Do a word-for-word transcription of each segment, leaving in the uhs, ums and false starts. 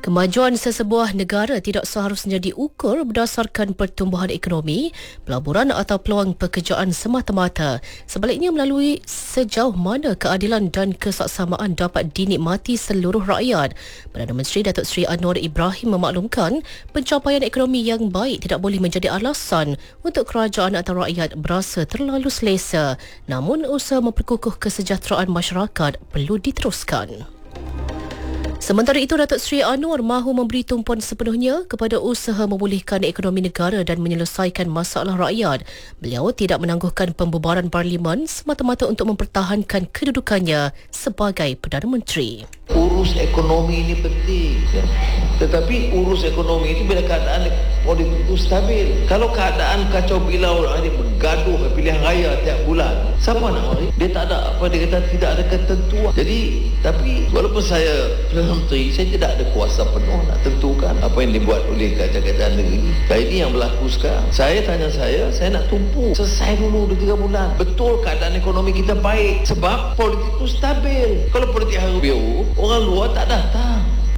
Kemajuan sesebuah negara tidak seharusnya diukur berdasarkan pertumbuhan ekonomi, pelaburan atau peluang pekerjaan semata-mata. Sebaliknya, melalui sejauh mana keadilan dan kesaksamaan dapat dinikmati seluruh rakyat. Perdana Menteri Datuk Seri Anwar Ibrahim memaklumkan pencapaian ekonomi yang baik tidak boleh menjadi alasan untuk kerajaan atau rakyat berasa terlalu selesa. Namun, usaha memperkukuh kesejahteraan masyarakat perlu diteruskan. Sementara itu, Datuk Seri Anwar mahu memberi tumpuan sepenuhnya kepada usaha memulihkan ekonomi negara dan menyelesaikan masalah rakyat. Beliau tidak menangguhkan pembubaran Parlimen semata-mata untuk mempertahankan kedudukannya sebagai Perdana Menteri. Urus ekonomi ini penting, ya. Tetapi urus ekonomi itu bila keadaan politik itu stabil. Kalau keadaan kacau bilau, orang ini bergaduh pilihan raya tiap bulan, siapa nak mari? Dia tak ada apa, dia kata tidak ada ketentuan. Jadi, tapi walaupun saya Perdana Menteri, saya tidak ada kuasa penuh nak tentukan apa yang dibuat oleh kerajaan negeri. Dan ini yang berlaku sekarang. Saya tanya saya, saya nak tumpu selesai dulu di tiga bulan. Betul keadaan ekonomi kita baik sebab politik itu stabil. Kalau politik haru orang luar tak datang.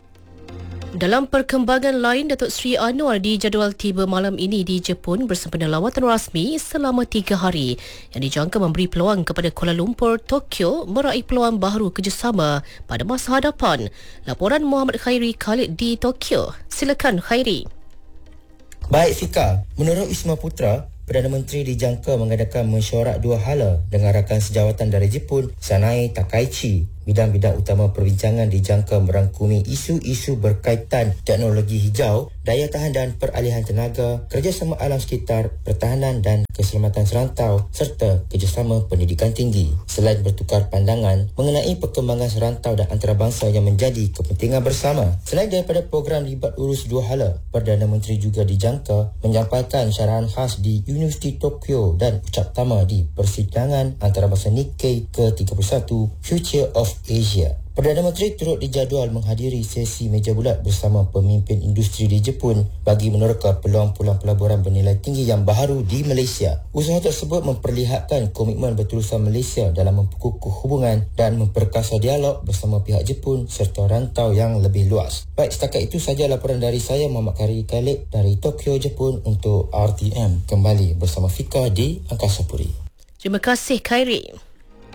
Dalam perkembangan lain, Datuk Seri Anwar dijadual tiba malam ini di Jepun bersempena lawatan rasmi selama tiga hari yang dijangka memberi peluang kepada Kuala Lumpur, Tokyo meraih peluang baharu kerjasama pada masa hadapan. Laporan Muhammad Khairi Khalid di Tokyo. Silakan Khairi. Baik Fika, menurut Wisma Putra, Perdana Menteri dijangka mengadakan mesyuarat dua hala dengan rakan sejawatan dari Jepun, Sanae Takaichi. Bidang-bidang utama perbincangan dijangka merangkumi isu-isu berkaitan teknologi hijau, daya tahan dan peralihan tenaga, kerjasama alam sekitar, pertahanan dan keselamatan serantau serta kerjasama pendidikan tinggi. Selain bertukar pandangan mengenai perkembangan serantau dan antarabangsa yang menjadi kepentingan bersama. Selain daripada program libat urus dua hala, Perdana Menteri juga dijangka menyampaikan syarahan khas di Universiti Tokyo dan ucap tama di persidangan antarabangsa Nikkei ke tiga puluh satu Future of Asia. Perdana Menteri turut dijadual menghadiri sesi meja bulat bersama pemimpin industri di Jepun bagi menerka peluang-peluang pelaburan bernilai tinggi yang baharu di Malaysia. Usaha tersebut memperlihatkan komitmen berterusan Malaysia dalam memperkukuh hubungan dan memperkasa dialog bersama pihak Jepun serta rantau yang lebih luas. Baik, setakat itu saja laporan dari saya, Muhammad Khairi Khalid dari Tokyo, Jepun untuk R T M. Kembali bersama Fika di Angkasa Puri. Terima kasih Khairi.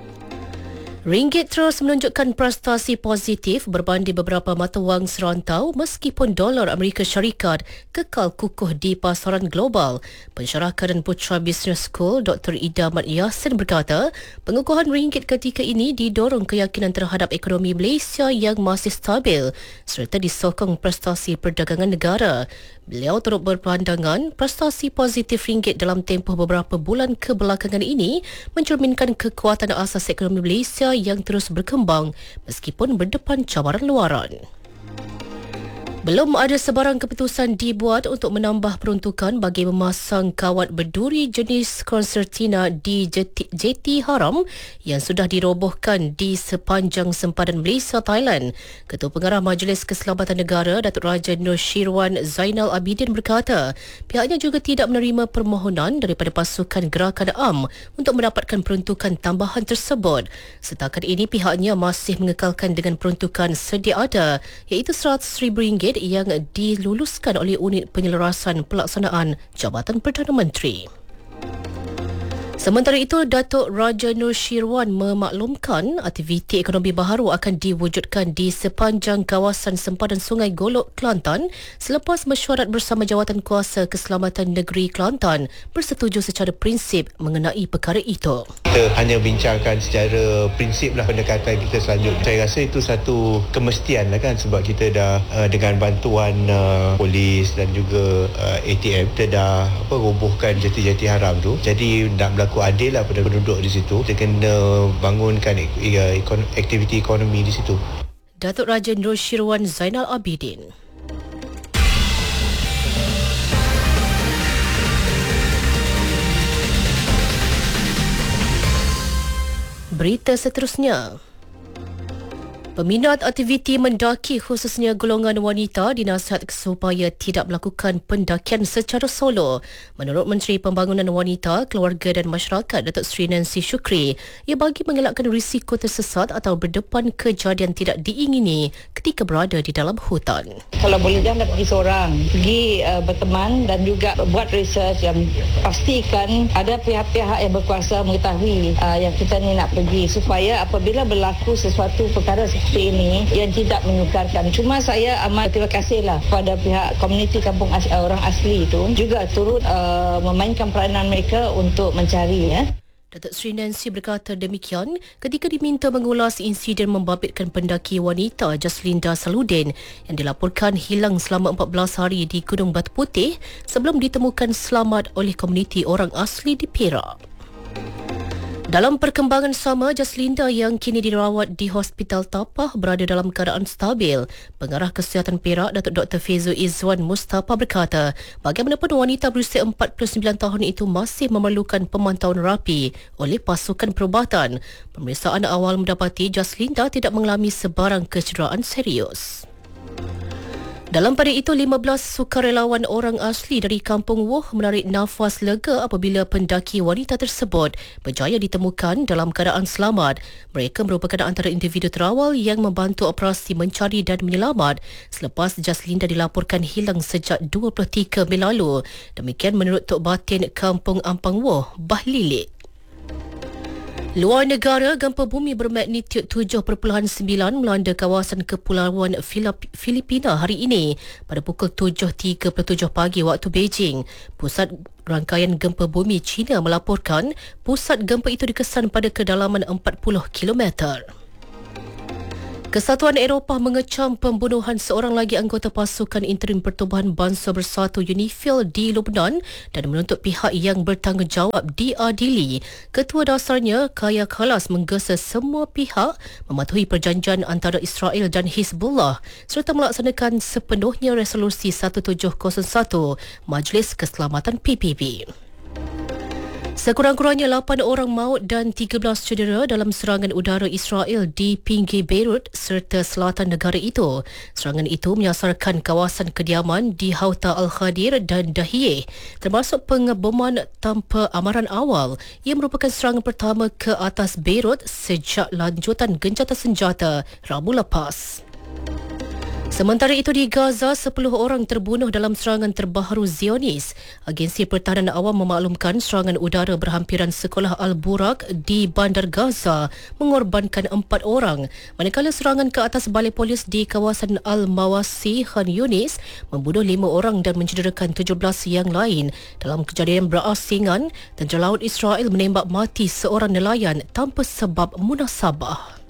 Ringgit terus menunjukkan prestasi positif berbanding beberapa mata wang serantau meskipun dolar Amerika Syarikat kekal kukuh di pasaran global. Pensyarah Keadaan Putra Business School Doktor Ida Mat Yassin berkata, pengukuhan ringgit ketika ini didorong keyakinan terhadap ekonomi Malaysia yang masih stabil serta disokong prestasi perdagangan negara. Beliau turut berpandangan prestasi positif ringgit dalam tempoh beberapa bulan kebelakangan ini mencerminkan kekuatan asas ekonomi Malaysia yang terus berkembang meskipun berdepan cabaran luaran. Belum ada sebarang keputusan dibuat untuk menambah peruntukan bagi memasang kawat berduri jenis konsertina di jeti, jeti haram yang sudah dirobohkan di sepanjang sempadan Malaysia-Thailand. Ketua Pengarah Majlis Keselamatan Negara Datuk Raja Nur Shirwan Zainal Abidin berkata, pihaknya juga tidak menerima permohonan daripada pasukan Gerakan A M untuk mendapatkan peruntukan tambahan tersebut. Setakat ini pihaknya masih mengekalkan dengan peruntukan sedia ada iaitu seratus ribu ringgit yang diluluskan oleh Unit Penyelarasan Pelaksanaan Jabatan Perdana Menteri. Sementara itu, Datuk Raja Nur Shirwan memaklumkan aktiviti ekonomi baharu akan diwujudkan di sepanjang kawasan sempadan Sungai Golok, Kelantan selepas mesyuarat bersama Jawatan Kuasa Keselamatan Negeri Kelantan bersetuju secara prinsip mengenai perkara itu. Kita hanya bincangkan secara prinsip lah pendekatan kita selanjutnya. Saya rasa itu satu kemestian lah kan, sebab kita dah uh, dengan bantuan uh, polis dan juga uh, A T M kita dah apa, robohkan jeti-jeti haram tu. Jadi nak berlaku adil lah pada penduduk di situ. Kita kena bangunkan aktiviti ekonomi di situ. Datuk Raja Nur Shirwan Zainal Abidin. Berita seterusnya. Peminat aktiviti mendaki khususnya golongan wanita dinasihat supaya tidak melakukan pendakian secara solo. Menurut Menteri Pembangunan Wanita, Keluarga dan Masyarakat Datuk Seri Nancy Shukri, ia bagi mengelakkan risiko tersesat atau berdepan kejadian tidak diingini ketika berada di dalam hutan. Kalau boleh jangan pergi seorang, pergi uh, berteman dan juga buat research yang pastikan ada pihak-pihak yang berkuasa mengetahui uh, yang kita ni nak pergi supaya apabila berlaku sesuatu perkara seperti ini yang tidak menyukarkan. Cuma saya amat terima kasihlah kepada pihak komuniti kampung as- orang asli itu juga turut uh, memainkan peranan mereka untuk mencari ya. Datuk Seri Nancy berkata demikian ketika diminta mengulas insiden membabitkan pendaki wanita Jaslinda Saludin yang dilaporkan hilang selama empat belas hari di Gunung Batu Putih sebelum ditemukan selamat oleh komuniti orang asli di Perak. Dalam perkembangan sama, Jaslinda yang kini dirawat di Hospital Tapah berada dalam keadaan stabil. Pengarah Kesihatan Perak, Datuk Doktor Fezu Izwan Mustafa berkata, bagaimanapun wanita berusia empat puluh sembilan tahun itu masih memerlukan pemantauan rapi oleh pasukan perubatan. Pemeriksaan awal mendapati Jaslinda tidak mengalami sebarang kecederaan serius. Dalam pada itu, lima belas sukarelawan orang asli dari Kampung Woh menarik nafas lega apabila pendaki wanita tersebut berjaya ditemukan dalam keadaan selamat. Mereka merupakan antara individu terawal yang membantu operasi mencari dan menyelamat selepas Jaslinda dilaporkan hilang sejak dua puluh tiga Mei lalu. Demikian menurut Tok Batin Kampung Ampang Woh, Bahlilik. Luar negara, gempa bumi bermagnitud tujuh perpuluhan sembilan melanda kawasan kepulauan Filipina hari ini pada pukul tujuh tiga puluh tujuh pagi waktu Beijing. Pusat rangkaian gempa bumi China melaporkan pusat gempa itu dikesan pada kedalaman empat puluh kilometer. Kesatuan Eropah mengecam pembunuhan seorang lagi anggota pasukan interim Pertubuhan Bangsa Bersatu UNIFIL di Lebanon dan menuntut pihak yang bertanggungjawab diadili. Ketua dasarnya, Kaya Kalas, menggesa semua pihak mematuhi perjanjian antara Israel dan Hizbullah serta melaksanakan sepenuhnya resolusi tujuh tujuh kosong satu Majlis Keselamatan P B B. Sekurang-kurangnya lapan orang maut dan tiga belas cedera dalam serangan udara Israel di pinggir Beirut serta selatan negara itu. Serangan itu menyasarkan kawasan kediaman di Hauta Al-Khadir dan Dahiyeh, termasuk pengeboman tanpa amaran awal. Ia merupakan serangan pertama ke atas Beirut sejak lanjutan gencatan senjata Rabu lepas. Sementara itu di Gaza, sepuluh orang terbunuh dalam serangan terbaru Zionis. Agensi Pertahanan Awam memaklumkan serangan udara berhampiran sekolah Al-Burak di Bandar Gaza mengorbankan empat orang, manakala serangan ke atas balai polis di kawasan Al-Mawasi Khan Yunis membunuh lima orang dan mencederakan tujuh belas yang lain. Dalam kejadian berasingan, tentera laut Israel menembak mati seorang nelayan tanpa sebab munasabah.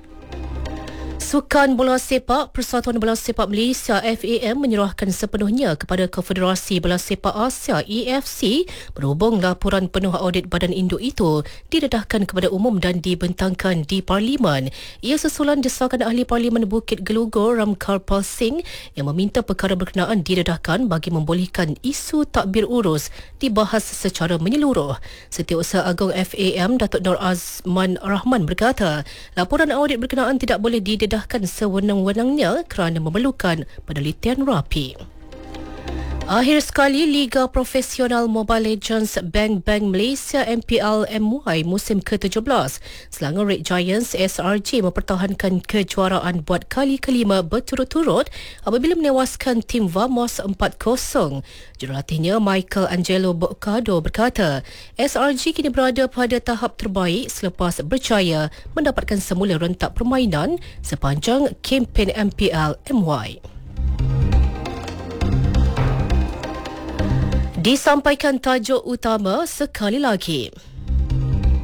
Sukan Bola Sepak, Persatuan Bola Sepak Malaysia F A M menyerahkan sepenuhnya kepada Konfederasi Bola Sepak Asia E F C berhubung laporan penuh audit badan induk itu didedahkan kepada umum dan dibentangkan di Parlimen. Ia susulan desakan Ahli Parlimen Bukit Gelugor Ramkarpal Singh yang meminta perkara berkenaan didedahkan bagi membolehkan isu takbir urus dibahas secara menyeluruh. Setiausaha Agong F A M Datuk Nur Azman Rahman berkata, laporan audit berkenaan tidak boleh didedahkan sewenang-wenangnya kerana memerlukan penelitian rapi. Akhir sekali, Liga Profesional Mobile Legends Bang Bang Malaysia M P L M Y musim ke tujuh belas. Selangor Red Giants S R J mempertahankan kejuaraan buat kali kelima berturut-turut apabila menewaskan tim Vamos empat kosong. Jurulatihnya Michael Angelo Bocado berkata, S R J kini berada pada tahap terbaik selepas berjaya mendapatkan semula rentak permainan sepanjang kempen M P L M Y. Disampaikan tajuk utama sekali lagi.